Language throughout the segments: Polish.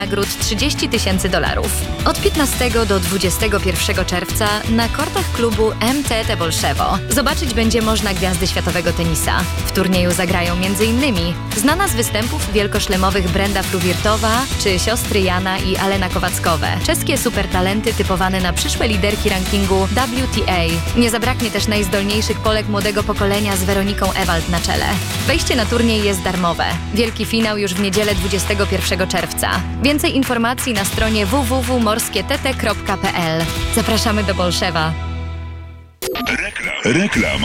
nagród $30,000. Od 15 do 21 czerwca na kortach klubu MTT Bolszewo zobaczyć będzie można gwiazdy światowego tenisa. W turnieju zagrają m.in. znana z występów wielkoszlemowych Brenda Fruwirtowa czy siostry Jana i Alena Kowackowe. Czeskie supertalenty typowane na przyszłe liderki rankingu WTA. Nie zabraknie też najzdolniejszych Polek młodego pokolenia z Weroniką Ewald na czele. Wejście na turniej jest darmowe. Wielki finał już w niedzielę 21 czerwca. Więcej informacji na stronie www.morskiett.pl. Zapraszamy do Bolszewa. Reklama.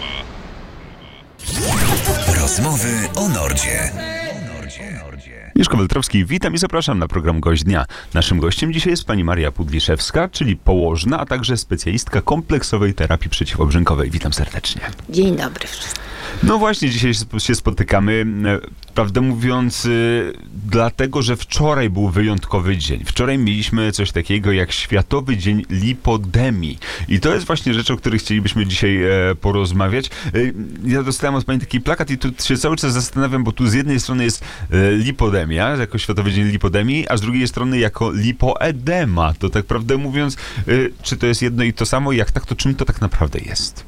Rozmowy o Nordzie. Mieszko Weltrowski, witam i zapraszam na program Gość Dnia. Naszym gościem dzisiaj jest pani Maria Pudliszewska, czyli położna, a także specjalistka kompleksowej terapii przeciwobrzękowej. Witam serdecznie. Dzień dobry wszystkim. No właśnie, dzisiaj się spotykamy, prawdę mówiąc, dlatego, że wczoraj był wyjątkowy dzień. Wczoraj mieliśmy coś takiego jak Światowy Dzień Lipodemii. I to jest właśnie rzecz, o której chcielibyśmy dzisiaj porozmawiać. Ja dostałem od pani taki plakat i tu się cały czas zastanawiam, bo tu z jednej strony jest lipodemia, jako Światowy Dzień Lipodemii, a z drugiej strony jako lipoedema. To tak prawdę mówiąc, czy to jest jedno i to samo? Jak tak, to czym to tak naprawdę jest?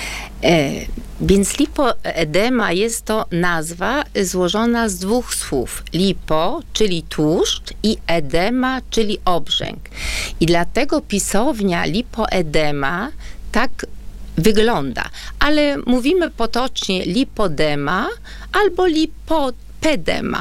Więc lipoedema jest to nazwa złożona z dwóch słów. Lipo, czyli tłuszcz, i edema, czyli obrzęk. I dlatego pisownia lipoedema tak wygląda. Ale mówimy potocznie lipodema albo lipopedema.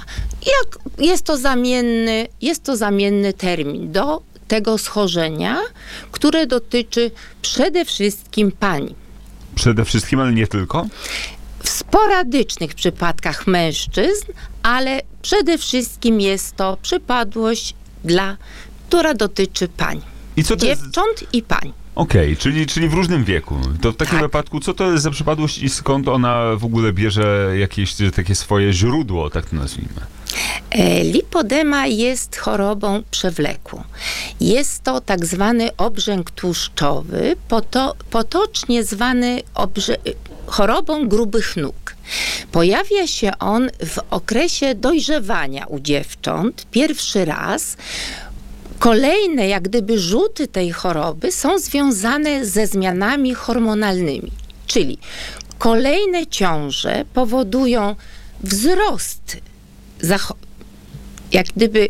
Jest to zamienny termin do tego schorzenia, które dotyczy przede wszystkim pań. Przede wszystkim, ale nie tylko? W sporadycznych przypadkach mężczyzn, ale przede wszystkim jest to przypadłość, która dotyczy pań. I co to dziewcząt i pań. Okej, czyli w różnym wieku. To w takim wypadku, co to jest za przypadłość i skąd ona w ogóle bierze jakieś takie swoje źródło, tak to nazwijmy? Lipodema jest chorobą przewlekłą. Jest to tak zwany obrzęk tłuszczowy, potocznie zwany chorobą grubych nóg. Pojawia się on w okresie dojrzewania u dziewcząt pierwszy raz. Kolejne jak gdyby rzuty tej choroby są związane ze zmianami hormonalnymi, czyli kolejne ciąże powodują wzrost jak gdyby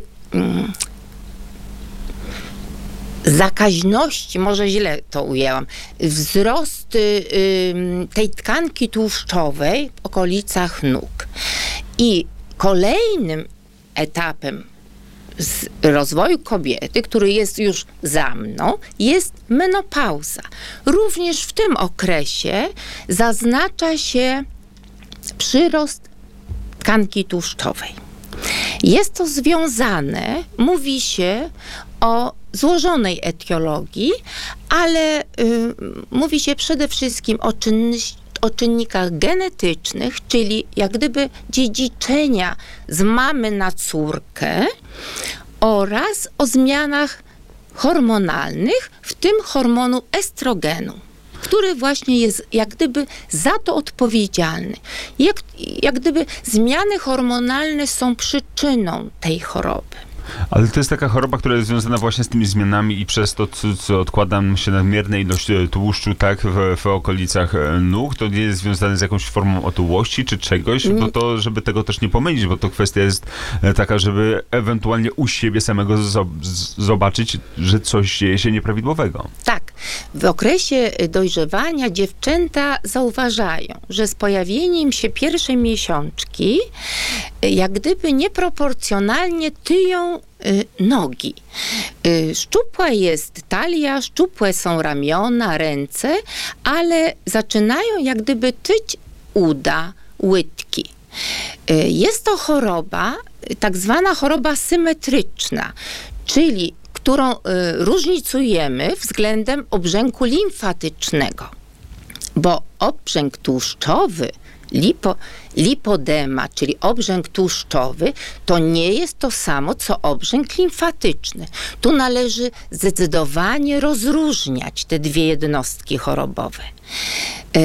zakaźności, może źle to ujęłam, wzrost tej tkanki tłuszczowej w okolicach nóg. I kolejnym etapem z rozwoju kobiety, który jest już za mną, jest menopauza. Również w tym okresie zaznacza się przyrost tkanki tłuszczowej. Jest to związane, mówi się o złożonej etiologii, ale mówi się przede wszystkim o czynnikach genetycznych, czyli jak gdyby dziedziczenia z mamy na córkę oraz o zmianach hormonalnych, w tym hormonu estrogenu, który właśnie jest jak gdyby za to odpowiedzialny. Jak gdyby zmiany hormonalne są przyczyną tej choroby. Ale to jest taka choroba, która jest związana właśnie z tymi zmianami i przez to, co odkłada się nadmierna ilość tłuszczu, tak, w okolicach nóg, to nie jest związane z jakąś formą otyłości czy czegoś, bo to, żeby tego też nie pomylić, bo to kwestia jest taka, żeby ewentualnie u siebie samego zobaczyć, że coś dzieje się nieprawidłowego. Tak. W okresie dojrzewania dziewczęta zauważają, że z pojawieniem się pierwszej miesiączki jak gdyby nieproporcjonalnie tyją nogi. Szczupła jest talia, szczupłe są ramiona, ręce, ale zaczynają jak gdyby tyć uda, łydki. Jest to choroba, tak zwana choroba symetryczna, czyli którą różnicujemy względem obrzęku limfatycznego, bo obrzęk tłuszczowy, lipodema, czyli obrzęk tłuszczowy, to nie jest to samo, co obrzęk limfatyczny. Tu należy zdecydowanie rozróżniać te dwie jednostki chorobowe.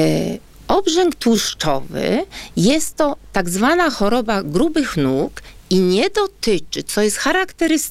Obrzęk tłuszczowy jest to tak zwana choroba grubych nóg i nie dotyczy, co jest charakterystyczne